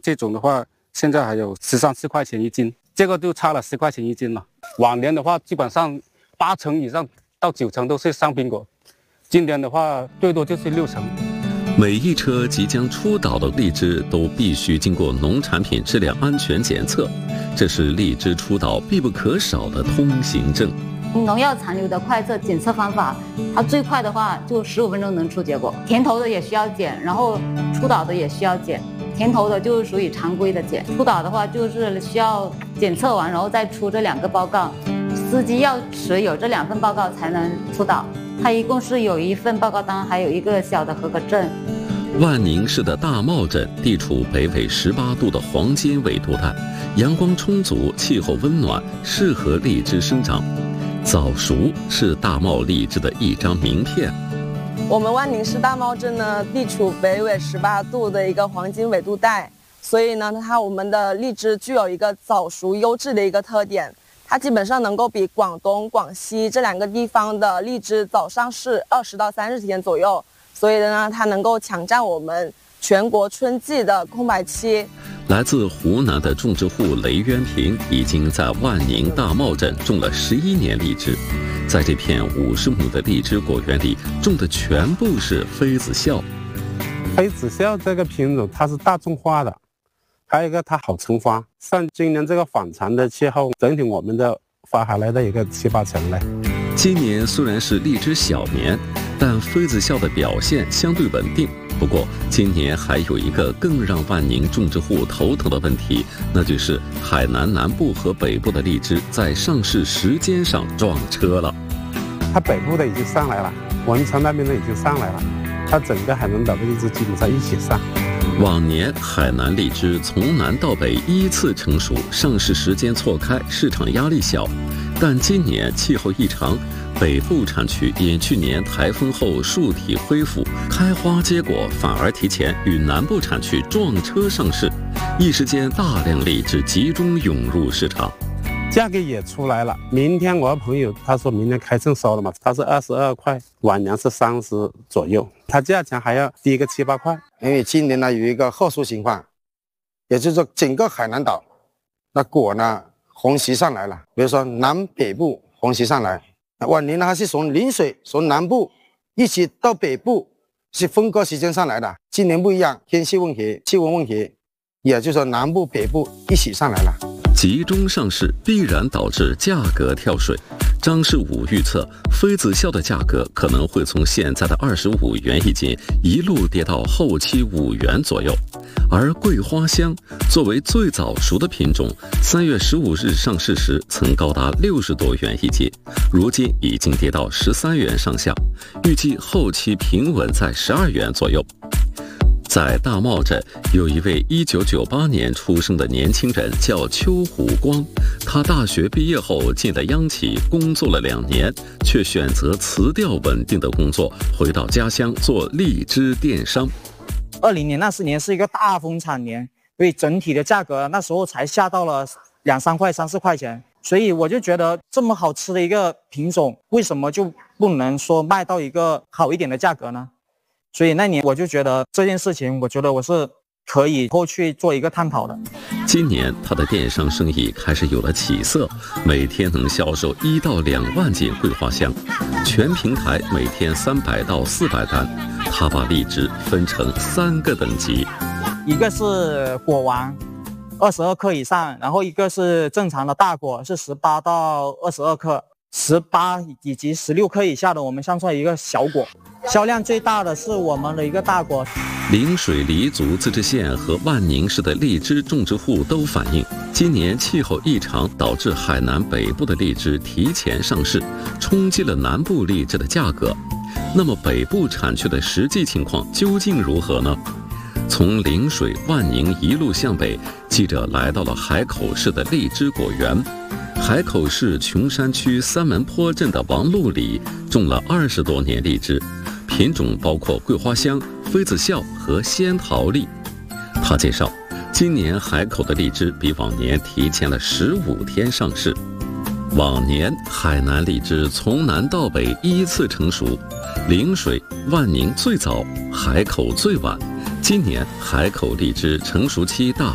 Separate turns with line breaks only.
这种的话，现在还有13、14块钱一斤，这个就差了10块钱一斤了。往年的话，基本上80%以上到90%都是生苹果，今年的话最多就是60%。
每一车即将出岛的荔枝都必须经过农产品质量安全检测，这是荔枝出岛必不可少的通行证。
农药残留的快测检测方法，它最快的话就15分钟能出结果。甜头的也需要检，然后出岛的也需要检。甜头的就是属于常规的检，出岛的话就是需要检测完，然后再出这2个报告。司机要持有这2份报告才能出岛。它一共是有1份报告单，还有一个小的合格证。
万宁市的大茂镇地处北纬18度的黄金纬度带，阳光充足，气候温暖，适合荔枝生长。早熟是大茂荔枝的一张名片。
我们万宁市大茂镇呢，地处北纬18度的一个黄金纬度带，所以呢，我们的荔枝具有一个早熟优质的一个特点。它基本上能够比广东、广西这2个地方的荔枝早上市20到30天左右，所以呢，它能够抢占我们全国春季的空白期。
来自湖南的种植户雷渊平已经在万宁大茂镇种了11年荔枝，在这片50亩的荔枝果园里，种的全部是妃子笑。
妃子笑这个品种它是大众化的。还有一个它好成花，像今年这个反常的气候，整体我们的花还来到一个7、8成嘞。
今年虽然是荔枝小年，但妃子笑的表现相对稳定。不过今年还有一个更让万宁种植户头疼的问题，那就是海南南部和北部的荔枝在上市时间上撞车了。
它北部的已经上来了，文昌那边的已经上来了，它整个海南岛的荔枝基本上一起上。
往年海南荔枝从南到北依次成熟，上市时间错开，市场压力小。但今年气候异常，北部产区因去年台风后树体恢复，开花结果反而提前与南部产区撞车上市，一时间大量荔枝集中涌入市场。
价格也出来了，明天我朋友他说明天开秤收了嘛，他是22块，往年是30左右，它价钱还要低个7、8块。
因为今年呢有一个特殊情况，也就是说整个海南岛那果呢虹吸上来了，比如说南北部虹吸上来，往年呢它是从陵水从南部一起到北部是分割时间上来的，今年不一样，天气问题、气温问题，也就是说南部北部一起上来了。
集中上市必然导致价格跳水。张世武预测，妃子笑的价格可能会从现在的25元一斤一路跌到后期5元左右。而桂花香作为最早熟的品种，3月15日上市时曾高达60多元一斤，如今已经跌到13元上下，预计后期平稳在12元左右。在大茂镇有一位1998年出生的年轻人叫邱虎光，他大学毕业后进了央企工作了2年，却选择辞掉稳定的工作，回到家乡做荔枝电商。
20年那4年是一个大丰产年，所以整体的价格那时候才下到了2、3块、3、4块钱，所以我就觉得这么好吃的一个品种，为什么就不能说卖到一个好一点的价格呢？所以那年我就觉得这件事情，我觉得我是可以后去做一个探讨的。
今年他的电商生意开始有了起色，每天能销售1到2万斤桂花香，全平台每天300到400单。他把荔枝分成3个等级，
一个是果王，22克以上，然后一个是正常的大果，是18到22克，18以及16克以下的我们算一个小果。销量最大的是我们的一个大果。
陵水黎族自治县和万宁市的荔枝种植户都反映，今年气候异常导致海南北部的荔枝提前上市，冲击了南部荔枝的价格。那么北部产区的实际情况究竟如何呢？从陵水、万宁一路向北，记者来到了海口市的荔枝果园。海口市琼山区三门坡镇的王路里种了20多年荔枝，品种包括桂花香、妃子笑和仙桃荔。他介绍，今年海口的荔枝比往年提前了15天上市。往年海南荔枝从南到北依次成熟，陵水、万宁最早，海口最晚。今年海口荔枝成熟期大